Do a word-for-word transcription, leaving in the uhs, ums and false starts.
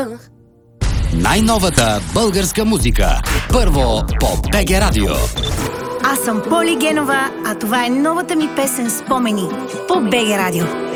Най-новата българска музика. Първо по БГ Радио. Аз съм Поли Генова, а това е новата ми песен "Спомени" по БГ Радио.